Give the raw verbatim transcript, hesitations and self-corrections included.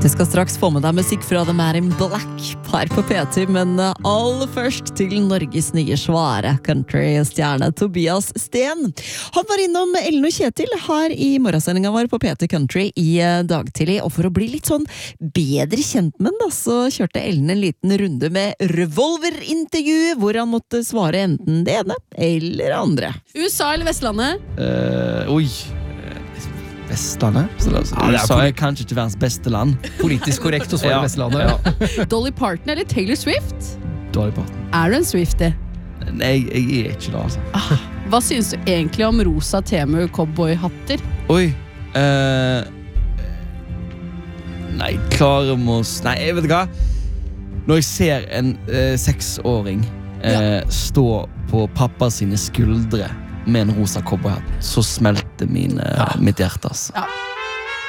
Du skal straks få med deg musikk fra The Man in Black her på P T, men aller først til Norges nye svære country-stjerne Tobias Sten. Han var innom Ellen og Kjetil her i morgensendingen vår på P T Country i dag tidlig, og for å bli litt sånn bedre kjent med den da, så kjørte Ellen en liten runde med revolverintervju, hvor han måtte svare enten det ene eller andre. U S A eller Vestlandet? Uh, oi Vestlandet? Ja, U S A er kanskje ikke verdens beste land. Politisk korrekt å svare Ja, Vestlandet. ja. Dolly Parton eller Taylor Swift? Dolly Parton. Er du en Swiftie? Nei, jeg er ikke det, altså. Ah, hva synes du egentlig om rosa Temu cowboyhatter? Oi. Uh, nei, klarer vi oss... Nei, jeg vet hva. Når jeg ser en uh, seksåring uh, Ja. stå på pappa sine skuldre med en rosa cowboyhatt, så smelter mine, Ja. mitt hjerte, altså. Ja.